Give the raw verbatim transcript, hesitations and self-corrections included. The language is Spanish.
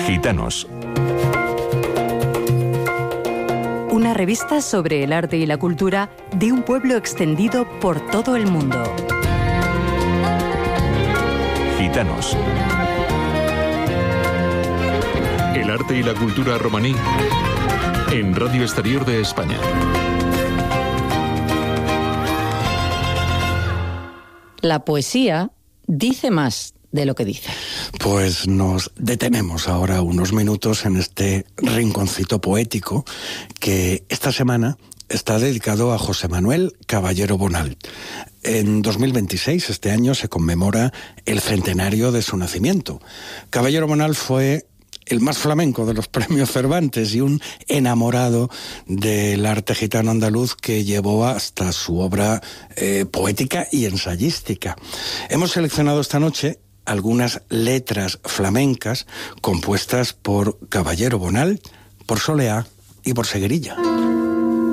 Gitanos. Una revista sobre el arte y la cultura de un pueblo extendido por todo el mundo. Gitanos. El arte y la cultura romaní en Radio Exterior de España. La poesía dice más de lo que dice. Pues nos detenemos ahora unos minutos en este rinconcito poético que esta semana está dedicado a José Manuel Caballero Bonal. En dos mil veintiséis, este año, se conmemora el centenario de su nacimiento. Caballero Bonal fue el más flamenco de los premios Cervantes y un enamorado del arte gitano andaluz que llevó hasta su obra eh, poética y ensayística. Hemos seleccionado esta noche algunas letras flamencas compuestas por Caballero Bonal, por Soleá y por Seguerilla.